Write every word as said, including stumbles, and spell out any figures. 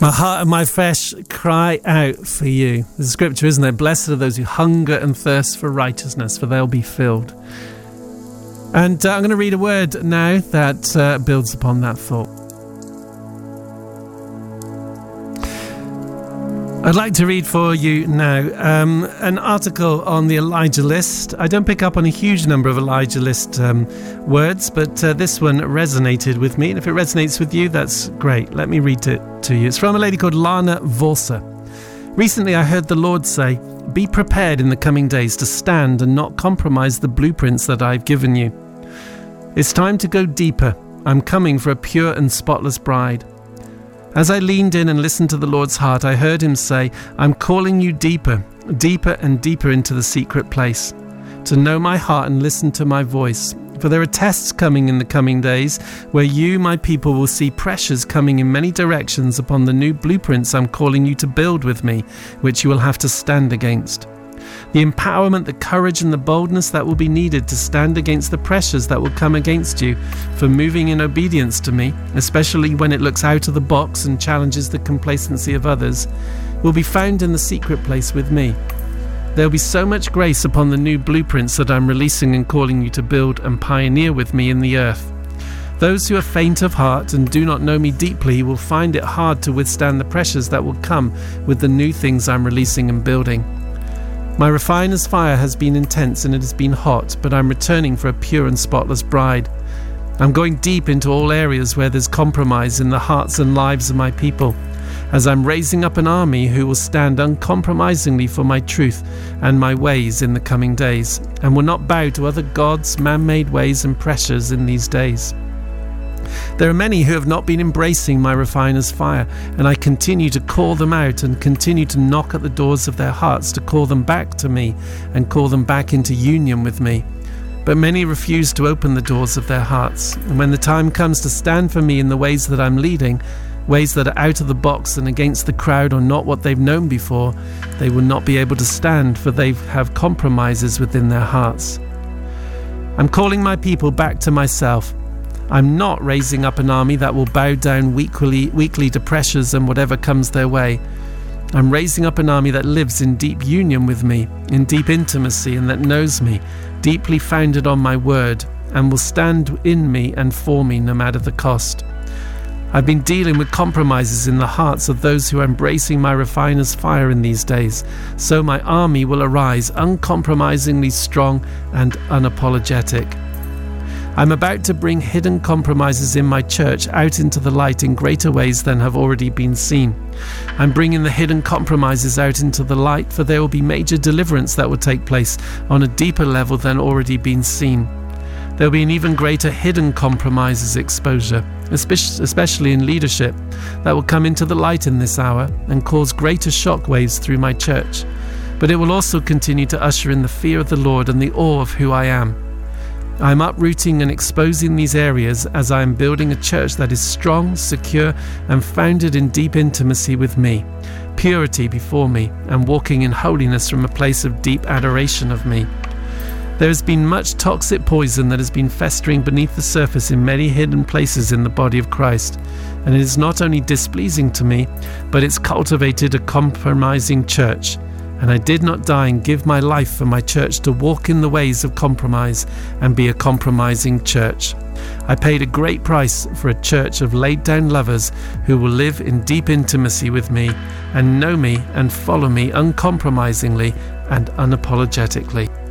My heart and my flesh cry out for you. There's a scripture, isn't there? Blessed are those who hunger and thirst for righteousness, for they'll be filled. And uh, I'm going to read a word now that uh, builds upon that thought. I'd like to read for you now um, an article on the Elijah List. I don't pick up on a huge number of Elijah List um, words, but uh, this one resonated with me. And if it resonates with you, that's great. Let me read it to you. It's from a lady called Lana Volsa. Recently, I heard the Lord say, "Be prepared in the coming days to stand and not compromise the blueprints that I've given you. It's time to go deeper. I'm coming for a pure and spotless bride." As I leaned in and listened to the Lord's heart, I heard him say, "I'm calling you deeper, deeper and deeper into the secret place, to know my heart and listen to my voice. For there are tests coming in the coming days, where you, my people, will see pressures coming in many directions upon the new blueprints I'm calling you to build with me, which you will have to stand against. The empowerment, the courage and the boldness that will be needed to stand against the pressures that will come against you for moving in obedience to me, especially when it looks out of the box and challenges the complacency of others, will be found in the secret place with me. There will be so much grace upon the new blueprints that I'm releasing and calling you to build and pioneer with me in the earth. Those who are faint of heart and do not know me deeply will find it hard to withstand the pressures that will come with the new things I'm releasing and building. My refiner's fire has been intense and it has been hot, but I'm returning for a pure and spotless bride. I'm going deep into all areas where there's compromise in the hearts and lives of my people, as I'm raising up an army who will stand uncompromisingly for my truth and my ways in the coming days, and will not bow to other gods, man-made ways and pressures in these days. There are many who have not been embracing my refiner's fire, and I continue to call them out and continue to knock at the doors of their hearts to call them back to me and call them back into union with me. But many refuse to open the doors of their hearts, and when the time comes to stand for me in the ways that I'm leading, ways that are out of the box and against the crowd or not what they've known before, they will not be able to stand, for they have compromises within their hearts. I'm calling my people back to myself. I'm not raising up an army that will bow down weekly, weekly to pressures and whatever comes their way. I'm raising up an army that lives in deep union with me, in deep intimacy, and that knows me, deeply founded on my word, and will stand in me and for me no matter the cost. I've been dealing with compromises in the hearts of those who are embracing my refiner's fire in these days, so my army will arise uncompromisingly strong and unapologetic. I'm about to bring hidden compromises in my church out into the light in greater ways than have already been seen. I'm bringing the hidden compromises out into the light, for there will be major deliverance that will take place on a deeper level than already been seen. There will be an even greater hidden compromises exposure, especially in leadership, that will come into the light in this hour and cause greater shock waves through my church. But it will also continue to usher in the fear of the Lord and the awe of who I am. I'm uprooting and exposing these areas as I am building a church that is strong, secure, and founded in deep intimacy with me, purity before me, and walking in holiness from a place of deep adoration of me. There has been much toxic poison that has been festering beneath the surface in many hidden places in the body of Christ, and it is not only displeasing to me, but it's cultivated a compromising church. And I did not die and give my life for my church to walk in the ways of compromise and be a compromising church. I paid a great price for a church of laid-down lovers who will live in deep intimacy with me and know me and follow me uncompromisingly and unapologetically.